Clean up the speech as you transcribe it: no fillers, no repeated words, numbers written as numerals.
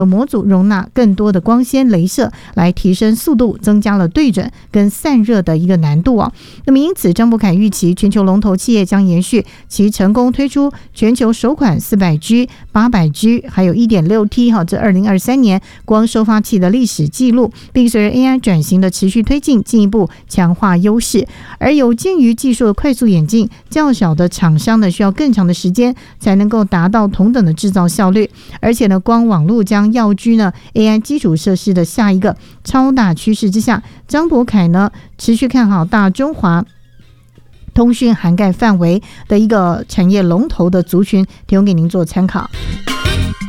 模组容纳更多的光纤雷射，来提升速度，增加了对准跟散热的一个难度啊。那么因此，张伯凯预期全球龙头企业将延续其成功推出全球首款 400G、800G 还有 1.6T 这2023年光收发器的历史记录，并随着 AI 转型的持续推进，进一步强化优势。而有鉴于技术的快速演进，较小的厂商呢需要更长的时间才能够达到同等的制造效率，而且呢，光网络将要居呢 AI 基础设施的下一个超大趋势之下，张伯凯呢持续看好大中华通讯涵盖范围的一个产业龙头的族群，提供给您做参考。